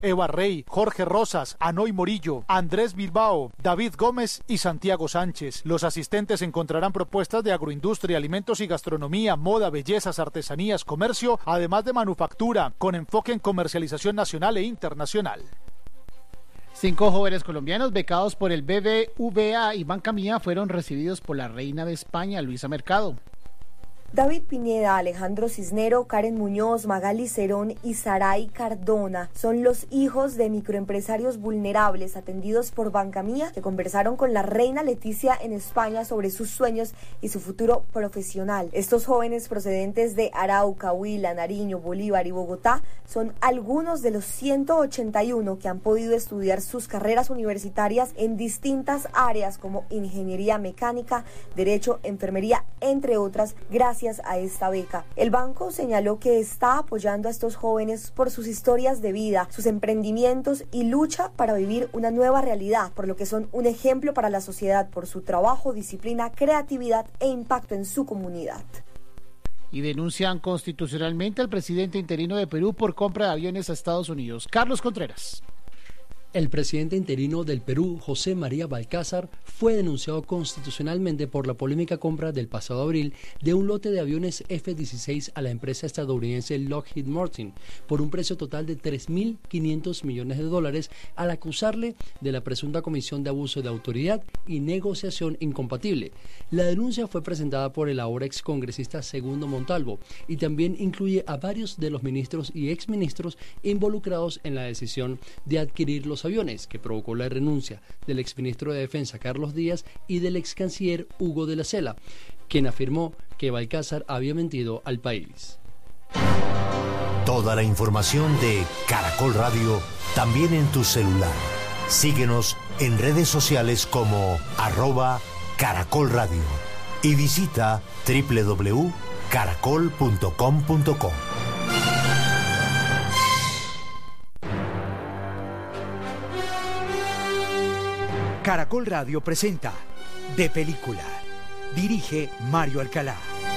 Eva Rey, Jorge Rosas, Anoy Morillo, Andrés Bilbao, David Gómez y Santiago Sánchez. Los asistentes encontrarán propuestas de agroindustria, alimentos y gastronomía, moda, bellezas, artesanías, comercio, además de manufactura, con enfoque en comercialización nacional e internacional. 5 jóvenes colombianos becados por el BBVA y Banca Mía fueron recibidos por la reina de España, Luisa Mercado. David Pineda, Alejandro Cisnero, Karen Muñoz, Magali Cerón y Saray Cardona son los hijos de microempresarios vulnerables atendidos por Banca Mía, que conversaron con la reina Leticia en España sobre sus sueños y su futuro profesional. Estos jóvenes procedentes de Arauca, Huila, Nariño, Bolívar y Bogotá son algunos de los 181 que han podido estudiar sus carreras universitarias en distintas áreas como ingeniería mecánica, derecho, enfermería, entre otras, gracias a esta beca. El banco señaló que está apoyando a estos jóvenes por sus historias de vida, sus emprendimientos y lucha para vivir una nueva realidad, por lo que son un ejemplo para la sociedad por su trabajo, disciplina, creatividad e impacto en su comunidad. Y denuncian constitucionalmente al presidente interino de Perú por compra de aviones a Estados Unidos. Carlos Contreras. El presidente interino del Perú, José María Balcázar, fue denunciado constitucionalmente por la polémica compra del pasado abril de un lote de aviones F-16 a la empresa estadounidense Lockheed Martin por un precio total de $3.500 millones al acusarle de la presunta comisión de abuso de autoridad y negociación incompatible. La denuncia fue presentada por el ahora excongresista Segundo Montalvo y también incluye a varios de los ministros y exministros involucrados en la decisión de adquirir los aviones, que provocó la renuncia del exministro de Defensa Carlos Díaz y del excanciller Hugo de la Sela, quien afirmó que Balcázar había mentido al país. Toda la información de Caracol Radio también en tu celular. Síguenos en redes sociales como @Caracol Radio y visita www.caracol.com.co. Caracol Radio presenta De Película. Dirige Mario Alcalá.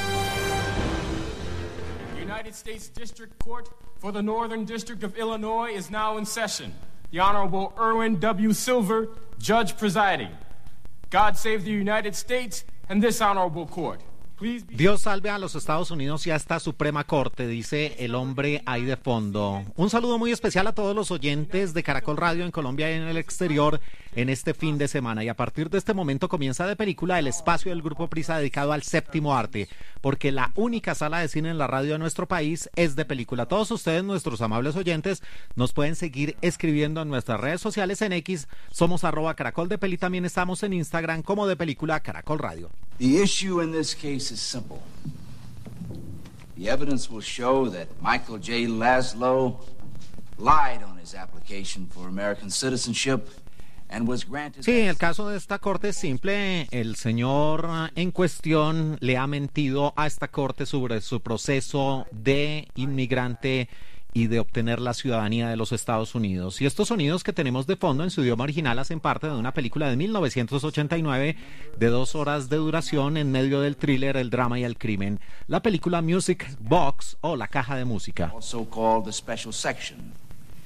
The United States District Court for the Northern District of Illinois is now in session. The Honorable Erwin W. Silver, Judge presiding. God save the United States and this honorable court. Dios salve a los Estados Unidos y a esta Suprema Corte, dice el hombre ahí de fondo. Un saludo muy especial a todos los oyentes de Caracol Radio en Colombia y en el exterior en este fin de semana. Y a partir de este momento comienza De Película, el espacio del Grupo Prisa dedicado al séptimo arte, porque la única sala de cine en la radio de nuestro país es De Película. Todos ustedes, nuestros amables oyentes, nos pueden seguir escribiendo en nuestras redes sociales. En X somos @CaracolDePeli, también estamos en Instagram como De Película Caracol Radio. The issue in this case is simple. The evidence will show that Michael J. Laszlo lied on his application for American citizenship and was granted. Sí, el caso de esta corte es simple. El señor en cuestión le ha mentido a esta corte sobre su proceso de inmigrante y de obtener la ciudadanía de los Estados Unidos. Y estos sonidos que tenemos de fondo en su idioma original hacen parte de una película de 1989 de 2 horas de duración en medio del thriller, el drama y el crimen. La película Music Box o La Caja de Música. Also called the Special Section.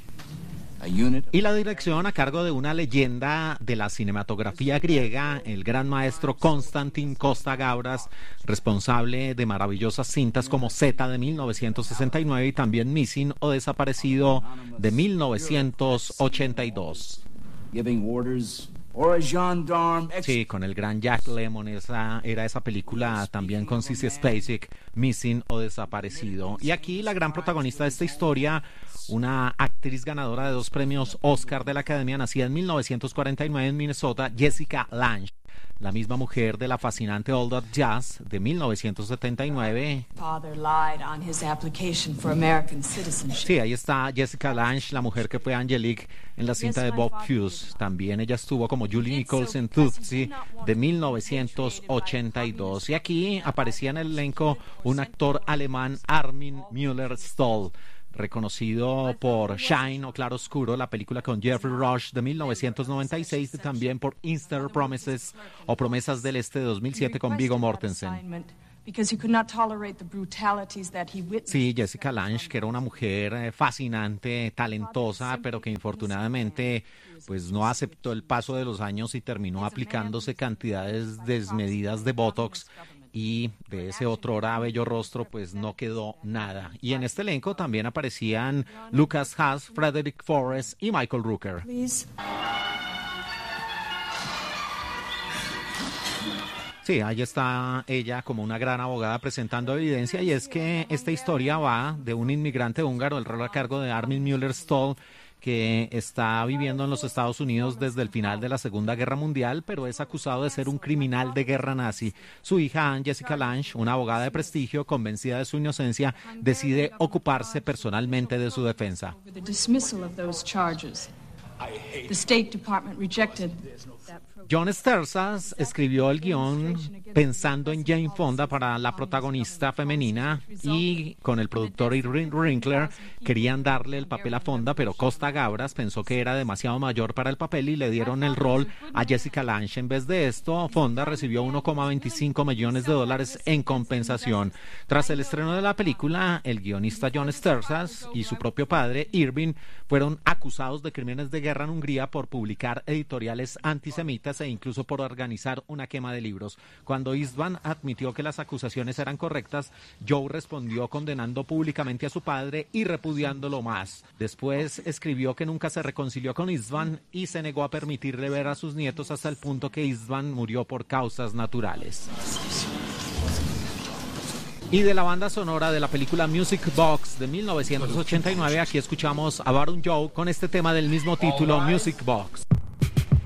Y la dirección a cargo de una leyenda de la cinematografía griega, el gran maestro Konstantin Costa-Gavras, responsable de maravillosas cintas como Z de 1969 y también Missing o Desaparecido de 1982. Sí, con el gran Jack Lemmon, era esa película también con Sissy Spacek, Missing o Desaparecido. Y aquí la gran protagonista de esta historia, una actriz ganadora de 2 premios Oscar de la Academia, nacida en 1949 en Minnesota, Jessica Lange, la misma mujer de la fascinante All That Jazz de 1979. Sí, ahí está Jessica Lange, la mujer que fue Angelique en la cinta de Bob Hughes. También ella estuvo como Julie Nichols en Tootsie de 1982. Y aquí aparecía en el elenco un actor alemán, Armin Müller-Stoll, reconocido por Shine o Claro Oscuro, la película con Jeffrey Rush de 1996, y también por Easter Promises o Promesas del Este de 2007 con Viggo Mortensen. Sí, Jessica Lange, que era una mujer fascinante, talentosa, pero que infortunadamente pues no aceptó el paso de los años y terminó aplicándose cantidades desmedidas de Botox, y de ese otrora bello rostro pues no quedó nada. Y en este elenco también aparecían Lucas Haas, Frederick Forrest y Michael Rooker. Sí, ahí está ella como una gran abogada presentando evidencia, y es que esta historia va de un inmigrante húngaro, el rol a cargo de Armin Müller-Stoll, que está viviendo en los Estados Unidos desde el final de la Segunda Guerra Mundial, pero es acusado de ser un criminal de guerra nazi. Su hija, Anne Jessica Lange, una abogada de prestigio, convencida de su inocencia, decide ocuparse personalmente de su defensa. John Sterzas escribió el guión pensando en Jane Fonda para la protagonista femenina, y con el productor Irving Winkler querían darle el papel a Fonda, pero Costa Gabras pensó que era demasiado mayor para el papel y le dieron el rol a Jessica Lange. En vez de esto, Fonda recibió $1,25 millones en compensación. Tras el estreno de la película, el guionista John Sterzas y su propio padre, Irving, fueron acusados de crímenes de guerra en Hungría por publicar editoriales antisemitas e incluso por organizar una quema de libros. Cuando Istvan admitió que las acusaciones eran correctas, Joe respondió condenando públicamente a su padre y repudiándolo más. Después escribió que nunca se reconcilió con Istvan y se negó a permitirle ver a sus nietos hasta el punto que Istvan murió por causas naturales. Y de la banda sonora de la película Music Box de 1989, aquí escuchamos a Baron Joe con este tema del mismo título, Music Box.